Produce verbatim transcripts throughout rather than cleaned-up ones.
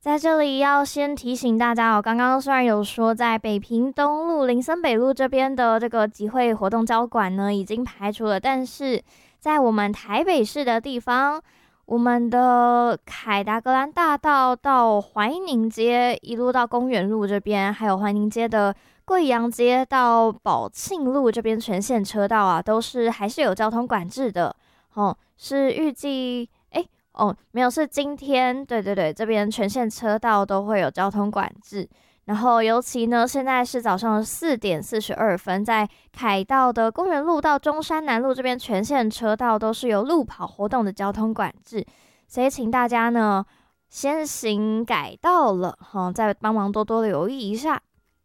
在这里要先提醒大家哦，刚刚虽然有说在北平东路、林森北路这边的这个集会活动交馆呢已经排除了，但是在我们台北市的地方，我们的凯达格兰大道到怀宁街，一路到公园路这边，还有怀宁街的贵阳街到宝庆路这边全线车道啊，都是还是有交通管制的哦。是预计哎哦没有，是今天，对对对，这边全线车道都会有交通管制。然后尤其呢，现在是早上四点四十二分，在凯道的公园路到中山南路这边全线车道都是有路跑活动的交通管制，所以请大家呢先行改道了，好，再帮忙多多留意一下。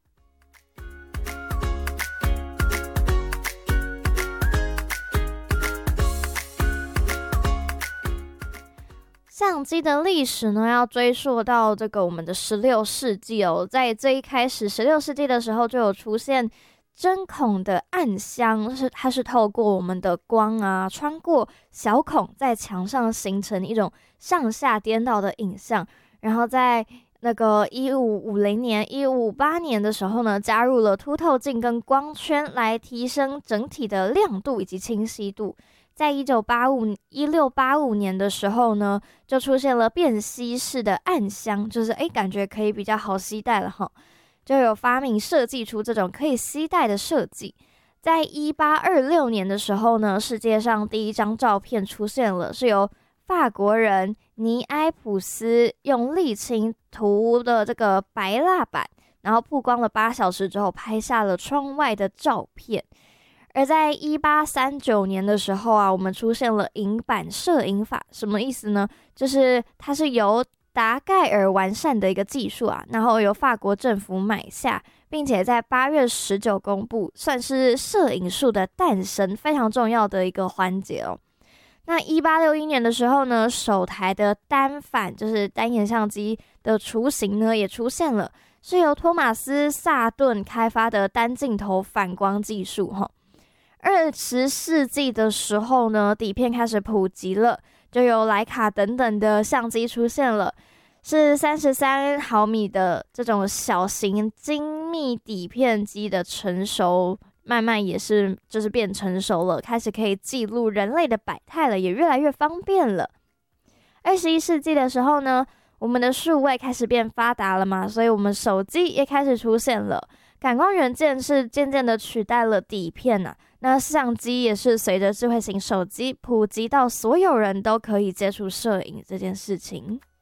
相机的历史呢，要追溯到这个我们的十六世纪哦。在最一开始，十六世纪的时候就有出现针孔的暗箱，是它是透过我们的光啊，穿过小孔，在墙上形成一种上下颠倒的影像。然后在那个一五五零年、一五五八年的时候呢，加入了凸透镜跟光圈来提升整体的亮度以及清晰度。在一九八五、一六八五年的时候呢，就出现了便携式的暗箱，就是诶感觉可以比较好携带了哈，就有发明设计出这种可以携带的设计。在一八二六年的时候呢，世界上第一张照片出现了，是由法国人尼埃普斯用沥青涂的这个白蜡板，然后曝光了八小时之后拍下了窗外的照片。而在一八三九年的时候啊，我们出现了银版摄影法，什么意思呢？就是它是由达盖尔完善的一个技术啊，然后由法国政府买下，并且在八月十九公布，算是摄影术的诞生非常重要的一个环节哦。那一八六一年的时候呢，首台的单反就是单眼相机的雏形呢也出现了，是由托马斯萨顿开发的单镜头反光技术哈。二十世纪的时候呢，底片开始普及了，就有徕卡等等的相机出现了，是三十三毫米的这种小型精密底片机的成熟，慢慢也是就是变成熟了，开始可以记录人类的百态了，也越来越方便了。二十一世纪的时候呢，我们的数位开始变发达了嘛，所以我们手机也开始出现了，感光元件是渐渐的取代了底片啊。那相机也是随着智慧型手机普及到所有人都可以接触摄影这件事情。